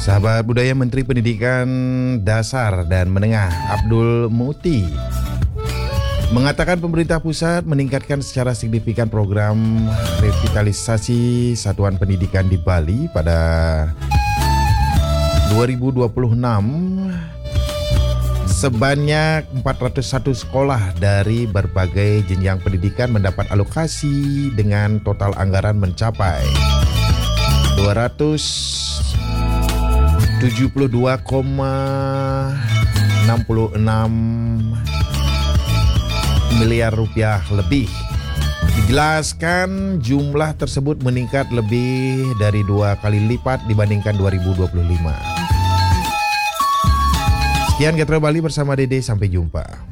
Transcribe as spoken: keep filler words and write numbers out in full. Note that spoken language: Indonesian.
Sahabat Budaya, Menteri Pendidikan Dasar dan Menengah Abdul Muti mengatakan pemerintah pusat meningkatkan secara signifikan program revitalisasi satuan pendidikan di Bali pada dua ribu dua puluh enam. Sebanyak empat ratus satu sekolah dari berbagai jenjang pendidikan mendapat alokasi dengan total anggaran mencapai dua ratus tujuh puluh dua koma enam enam miliar rupiah lebih. Dijelaskan jumlah tersebut meningkat lebih dari dua kali lipat dibandingkan dua ribu dua puluh lima. Sekian Getro Bali bersama Dede, sampai jumpa.